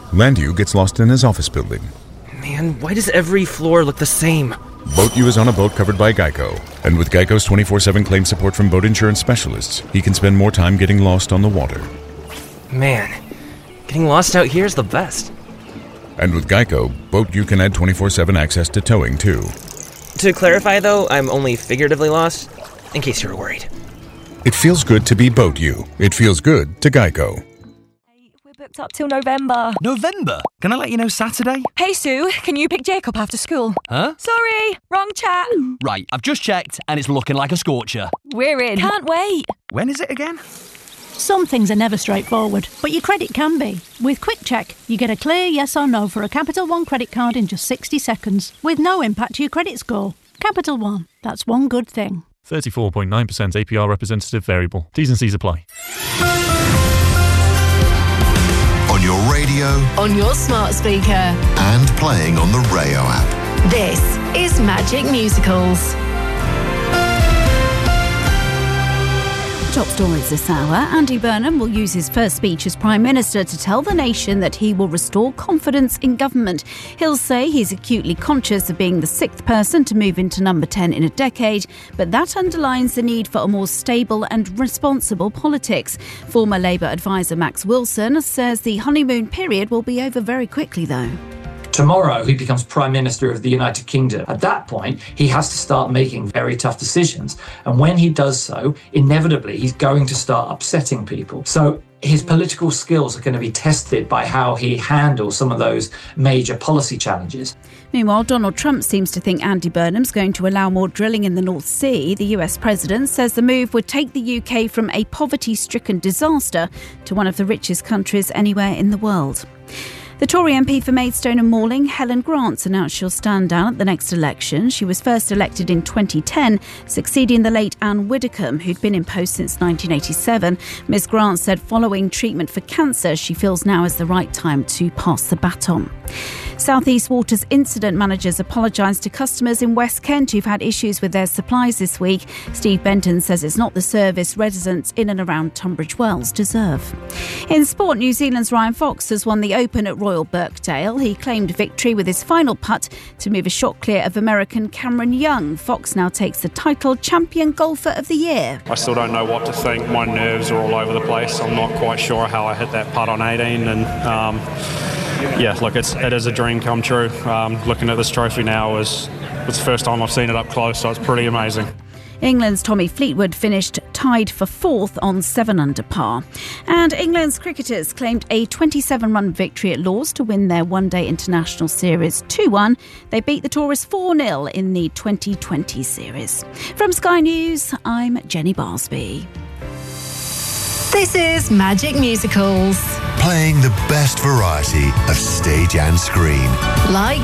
Landu gets lost in his office building. Man, why does every floor look the same? Boat U is on a boat covered by Geico. And with Geico's 24/7 claim support from boat insurance specialists, he can spend more time getting lost on the water. Man, getting lost out here is the best. And with Geico, Boat U can add 24/7 access to towing, too. To clarify, though, I'm only figuratively lost, in case you were worried. It feels good to be Boat U. It feels good to Geico. We're booked up till November. November? Can I let you know Saturday? Hey, Sue, can you pick Jacob after school? Huh? Sorry, wrong chat. Right, I've just checked and it's looking like a scorcher. We're in. Can't wait. When is it again? Some things are never straightforward, but your credit can be. With Quick Check, you get a clear yes or no for a Capital One credit card in just 60 seconds, with no impact to your credit score. Capital One, that's one good thing. 34.9% APR representative variable. T's and C's apply. On your radio, on your smart speaker, and playing on the Rayo app. This is Magic Musicals. Top stories this hour. Andy Burnham will use his first speech as Prime Minister to tell the nation that he will restore confidence in government. He'll say he's acutely conscious of being the sixth person to move into number 10 in a decade, but that underlines the need for a more stable and responsible politics. Former Labour advisor Max Wilson says the honeymoon period will be over very quickly, though. Tomorrow, he becomes Prime Minister of the United Kingdom. At that point, he has to start making very tough decisions. And when he does so, inevitably, he's going to start upsetting people. So his political skills are going to be tested by how he handles some of those major policy challenges. Meanwhile, Donald Trump seems to think Andy Burnham's going to allow more drilling in the North Sea. The US president says the move would take the UK from a poverty-stricken disaster to one of the richest countries anywhere in the world. The Tory MP for Maidstone and Malling, Helen Grant, announced she'll stand down at the next election. She was first elected in 2010, succeeding the late Anne Widdecombe, who'd been in post since 1987. Ms Grant said following treatment for cancer, she feels now is the right time to pass the baton. South East Water's incident managers apologised to customers in West Kent who've had issues with their supplies this week. Steve Benton says it's not the service residents in and around Tunbridge Wells deserve. In sport, New Zealand's Ryan Fox has won the Open at Royal Birkdale. He claimed victory with his final putt to move a shot clear of American Cameron Young. Fox now takes the title Champion Golfer of the Year. I still don't know what to think. My nerves are all over the place. I'm not quite sure how I hit that putt on 18 and it is a dream come true. Looking at this trophy now it's the first time I've seen it up close, so it's pretty amazing. England's Tommy Fleetwood finished tied for fourth on 7 under par. And England's cricketers claimed a 27-run victory at Lord's to win their one-day international series 2-1. They beat the Tourists 4-0 in the 2020 series. From Sky News, I'm Jenny Barsby. This is Magic Musicals. Playing the best variety of stage and screen. Like